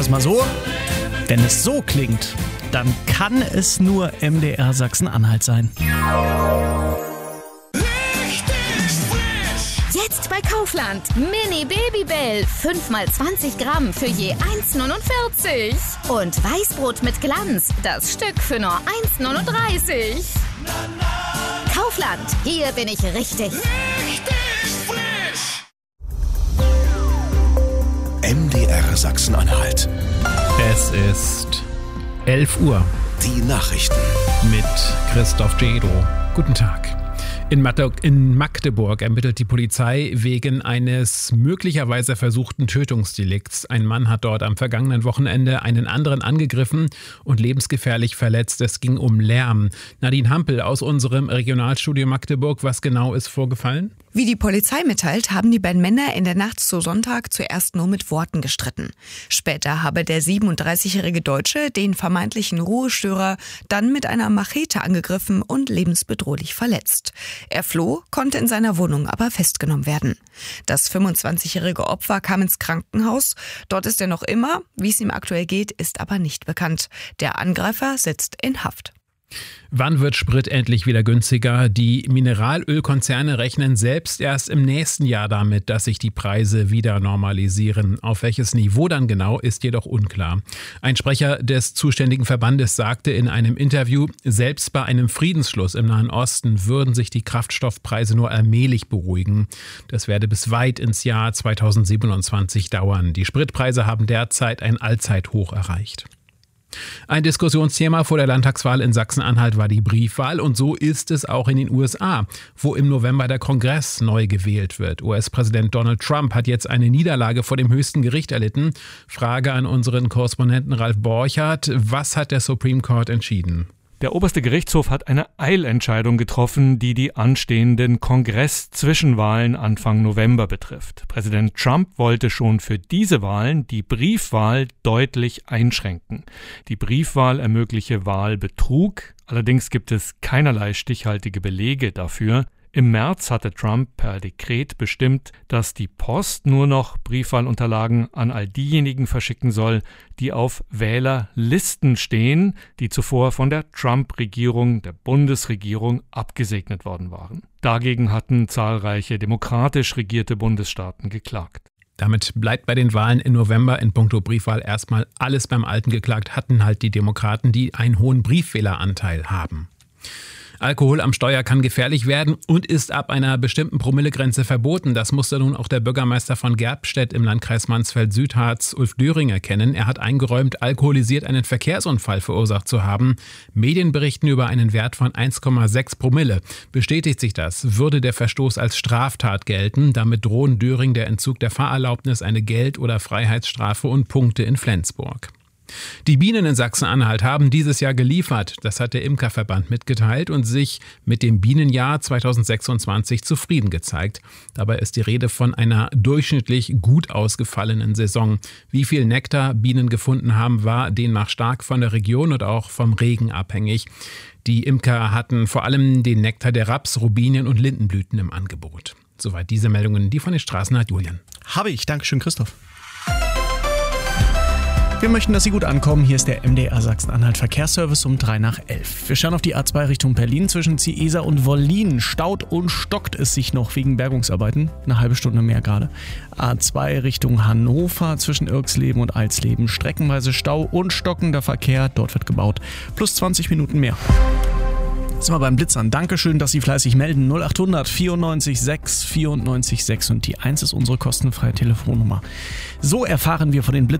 Das mal so, wenn es so klingt, dann kann es nur MDR Sachsen-Anhalt sein. Jetzt bei Kaufland. Mini Babybell. 5x20 Gramm für je 1,49. Und Weißbrot mit Glanz. Das Stück für nur 1,39. Kaufland. Hier bin ich richtig. MDR Sachsen-Anhalt. Es ist 11 Uhr. Die Nachrichten. Mit Christoph Jedo. Guten Tag. In Magdeburg ermittelt die Polizei wegen eines möglicherweise versuchten Tötungsdelikts. Ein Mann hat dort am vergangenen Wochenende einen anderen angegriffen und lebensgefährlich verletzt. Es ging um Lärm. Nadine Hampel aus unserem Regionalstudio Magdeburg. Was genau ist vorgefallen? Wie die Polizei mitteilt, haben die beiden Männer in der Nacht zu Sonntag zuerst nur mit Worten gestritten. Später habe der 37-jährige Deutsche den vermeintlichen Ruhestörer dann mit einer Machete angegriffen und lebensbedrohlich verletzt. Er floh, konnte in seiner Wohnung aber festgenommen werden. Das 25-jährige Opfer kam ins Krankenhaus. Dort ist er noch immer. Wie es ihm aktuell geht, ist aber nicht bekannt. Der Angreifer sitzt in Haft. Wann wird Sprit endlich wieder günstiger? Die Mineralölkonzerne rechnen selbst erst im nächsten Jahr damit, dass sich die Preise wieder normalisieren. Auf welches Niveau dann genau, ist jedoch unklar. Ein Sprecher des zuständigen Verbandes sagte in einem Interview, selbst bei einem Friedensschluss im Nahen Osten würden sich die Kraftstoffpreise nur allmählich beruhigen. Das werde bis weit ins Jahr 2027 dauern. Die Spritpreise haben derzeit ein Allzeithoch erreicht. Ein Diskussionsthema vor der Landtagswahl in Sachsen-Anhalt war die Briefwahl und so ist es auch in den USA, wo im November der Kongress neu gewählt wird. US-Präsident Donald Trump hat jetzt eine Niederlage vor dem höchsten Gericht erlitten. Frage an unseren Korrespondenten Ralf Borchardt, was hat der Supreme Court entschieden? Der oberste Gerichtshof hat eine Eilentscheidung getroffen, die die anstehenden Kongress-Zwischenwahlen Anfang November betrifft. Präsident Trump wollte schon für diese Wahlen die Briefwahl deutlich einschränken. Die Briefwahl ermögliche Wahlbetrug, allerdings gibt es keinerlei stichhaltige Belege dafür. Im März hatte Trump per Dekret bestimmt, dass die Post nur noch Briefwahlunterlagen an all diejenigen verschicken soll, die auf Wählerlisten stehen, die zuvor von der Trump-Regierung, der Bundesregierung, abgesegnet worden waren. Dagegen hatten zahlreiche demokratisch regierte Bundesstaaten geklagt. Damit bleibt bei den Wahlen im November in puncto Briefwahl erstmal alles beim Alten. Geklagt hatten halt die Demokraten, die einen hohen Briefwähleranteil haben. Alkohol am Steuer kann gefährlich werden und ist ab einer bestimmten Promillegrenze verboten. Das musste nun auch der Bürgermeister von Gerbstedt im Landkreis Mansfeld-Südharz, Ulf Döring, erkennen. Er hat eingeräumt, alkoholisiert einen Verkehrsunfall verursacht zu haben. Medien berichten über einen Wert von 1,6 Promille. Bestätigt sich das, würde der Verstoß als Straftat gelten. Damit drohen Döring der Entzug der Fahrerlaubnis, eine Geld- oder Freiheitsstrafe und Punkte in Flensburg. Die Bienen in Sachsen-Anhalt haben dieses Jahr geliefert, das hat der Imkerverband mitgeteilt und sich mit dem Bienenjahr 2026 zufrieden gezeigt. Dabei ist die Rede von einer durchschnittlich gut ausgefallenen Saison. Wie viel Nektar Bienen gefunden haben, war demnach stark von der Region und auch vom Regen abhängig. Die Imker hatten vor allem den Nektar der Raps-, Robinien- und Lindenblüten im Angebot. Soweit diese Meldungen, die von den Straßen hat Julian. Habe ich. Dankeschön, Christoph. Wir möchten, dass Sie gut ankommen. Hier ist der MDR Sachsen-Anhalt Verkehrsservice um 11:03. Wir schauen auf die A2 Richtung Berlin. Zwischen Ziesa und Wollin staut und stockt es sich noch wegen Bergungsarbeiten. Eine halbe Stunde mehr gerade. A2 Richtung Hannover zwischen Irksleben und Alsleben. Streckenweise Stau und stockender Verkehr. Dort wird gebaut. Plus 20 Minuten mehr. Jetzt sind wir beim Blitzern. Dankeschön, dass Sie fleißig melden. 0800 94 6 94 6 und die 1 ist unsere kostenfreie Telefonnummer. So erfahren wir von den Blitzern